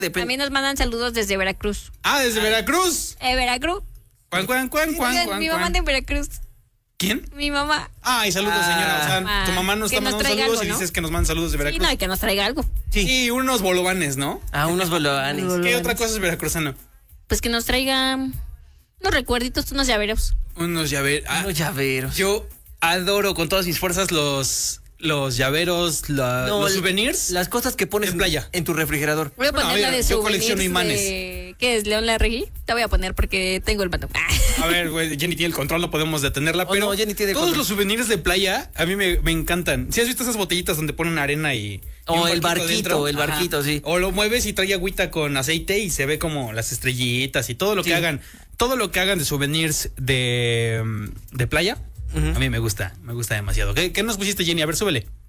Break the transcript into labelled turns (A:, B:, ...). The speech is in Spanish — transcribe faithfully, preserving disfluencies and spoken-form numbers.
A: Depende.
B: También nos mandan saludos desde Veracruz.
C: Ah, desde Veracruz.
B: Eh, Veracruz.
C: Cuan, cuan, cuan, cuan,
B: Oigan,
C: cuan,
B: mi mamá
C: cuan.
B: de Veracruz.
C: ¿Quién?
B: Mi mamá.
C: Ay, saludos,
A: Ah,
C: señora. O sea,
B: ah,
C: tu mamá nos
B: que
C: está
B: nos
C: mandando
B: traiga
C: saludos
B: algo,
C: y
B: ¿no?
C: dices que nos mandan saludos de
B: Sí,
C: Veracruz.
B: no, y que nos traiga algo.
A: Sí.
C: Y unos bolovanes, ¿no?
A: A unos bolovanes.
C: ¿Qué otra cosa es veracruzano?
B: Pues que nos traiga unos recuerditos, unos llaveros.
C: Unos llaveros. Ah,
A: Unos llaveros.
C: yo adoro con todas mis fuerzas los, los llaveros, la-
A: No,
C: los
A: el-
C: souvenirs.
A: Las cosas que pones
C: En playa.
A: en tu refrigerador.
B: Voy a
C: Bueno,
B: poner
C: a
B: la
C: ver,
B: de
C: yo
B: souvenirs
C: colecciono imanes.
B: de... ¿Qué es? ¿León Larregui? Te voy a poner porque tengo el mando.
C: A ver, güey, Jenny tiene el control, no podemos detenerla,
A: Oh,
C: pero
A: no, Jenny tiene
C: todos
A: control.
C: los souvenirs de playa a mí me, me encantan. ¿Sí has visto esas botellitas donde ponen arena y, y
A: O
C: un
A: el barquito,
C: dentro?
A: el barquito, sí.
C: O lo mueves y trae agüita con aceite y se ve como las estrellitas y todo lo
A: Sí.
C: que hagan. Todo lo que hagan de souvenirs de, de playa,
A: Ujú.
C: a mí me gusta, me gusta demasiado. ¿Qué, qué nos pusiste, Jenny? A ver, súbele.